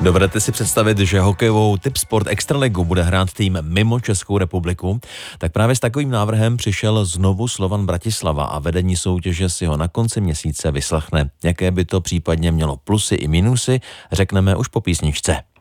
Dovedete si představit, že hokejovou Tipsport Extraligu bude hrát tým mimo Českou republiku? Tak právě s takovým návrhem přišel znovu Slovan Bratislava a vedení soutěže si ho na konci měsíce vyslechne. Jaké by to případně mělo plusy i minusy, řekneme už po písničce.